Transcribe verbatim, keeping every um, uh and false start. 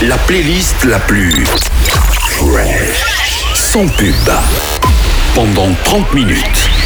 La playlist la plus fresh, sans pub, pendant trente minutes.